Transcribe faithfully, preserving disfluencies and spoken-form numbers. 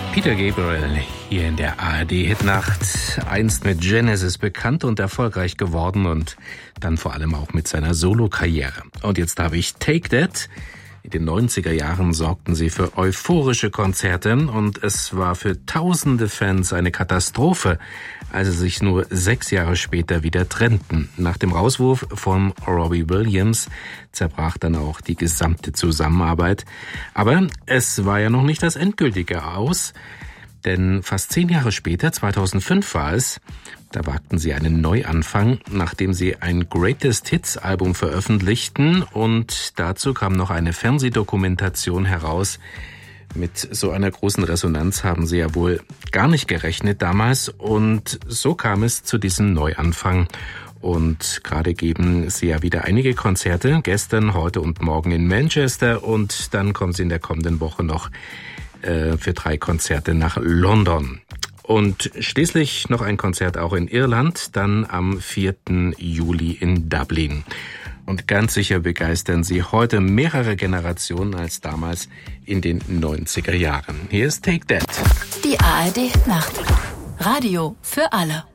Peter Gabriel hier in der A R D-Hitnacht, einst mit Genesis bekannt und erfolgreich geworden und dann vor allem auch mit seiner Solo-Karriere. Und jetzt habe ich Take That. In den neunziger Jahren sorgten sie für euphorische Konzerte und es war für tausende Fans eine Katastrophe, als sie sich nur sechs Jahre später wieder trennten. Nach dem Rauswurf von Robbie Williams zerbrach dann auch die gesamte Zusammenarbeit. Aber es war ja noch nicht das endgültige Aus, denn fast zehn Jahre später, zweitausendfünf war es, da wagten sie einen Neuanfang, nachdem sie ein Greatest Hits Album veröffentlichten, und dazu kam noch eine Fernsehdokumentation heraus. Mit so einer großen Resonanz haben sie ja wohl gar nicht gerechnet damals, und so kam es zu diesem Neuanfang. Und gerade geben sie ja wieder einige Konzerte, gestern, heute und morgen in Manchester, und dann kommen sie in der kommenden Woche noch äh, für drei Konzerte nach London. Und schließlich noch ein Konzert auch in Irland, dann am vierten Juli in Dublin. Und ganz sicher begeistern sie heute mehrere Generationen als damals in den neunziger Jahren. Hier ist Take That. Die A R D Nacht. Radio für alle.